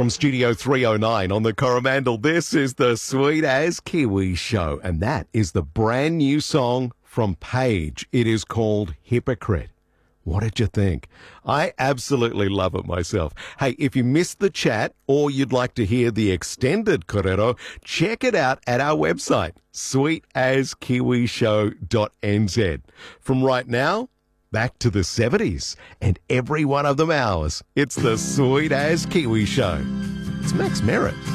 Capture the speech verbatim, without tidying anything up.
From Studio three oh nine on the Coromandel, this is the Sweet As Kiwi Show, and that is the brand new song from Paige. It is called Hypocrite. What did you think? I absolutely love it myself. Hey, if you missed the chat or you'd like to hear the extended korero, check it out at our website, sweet as kiwi show dot n z. From right now, back to the seventies, and every one of them ours. It's the Sweet As Kiwi Show. It's Max Merritt.